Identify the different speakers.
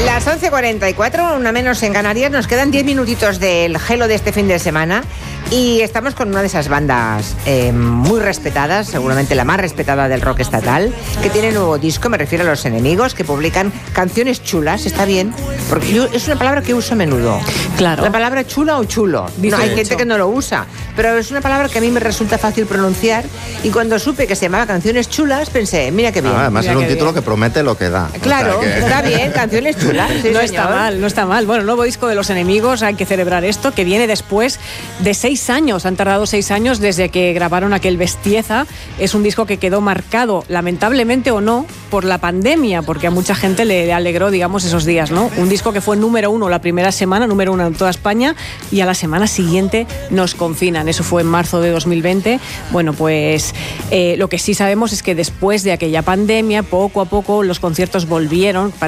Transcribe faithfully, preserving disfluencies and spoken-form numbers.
Speaker 1: Las once cuarenta y cuatro, una menos en Canarias, nos quedan diez minutitos del Gelo de este fin de semana y estamos con una de esas bandas eh, muy respetadas, seguramente la más respetada del rock estatal, que tiene nuevo disco, me refiero a Los Enemigos, que publican canciones chulas, está bien, porque yo, es una palabra que uso a menudo.
Speaker 2: Claro.
Speaker 1: La palabra chula o chulo, no, hay gente que no lo usa, pero es una palabra que a mí me resulta fácil pronunciar y cuando supe que se llamaba Canciones Chulas pensé, mira qué bien.
Speaker 3: Ah, además
Speaker 1: mira
Speaker 3: es un título
Speaker 1: bien.
Speaker 3: que promete lo que da.
Speaker 1: Claro,
Speaker 3: o sea que...
Speaker 1: está bien, Canciones Chulas. Sí,
Speaker 2: no
Speaker 1: señor.
Speaker 2: está mal, no está mal. Bueno, nuevo disco de Los Enemigos, hay que celebrar esto, que viene después de seis años. Han tardado seis años desde que grabaron aquel Bestieza. Es un disco que quedó marcado, lamentablemente o no, por la pandemia, porque a mucha gente le, le alegró, digamos, esos días, ¿no? Un disco que fue número uno la primera semana, número uno en toda España, y a la semana siguiente nos confinan. Eso fue en marzo de dos mil veinte. Bueno, pues eh, lo que sí sabemos es que después de aquella pandemia, poco a poco los conciertos volvieron.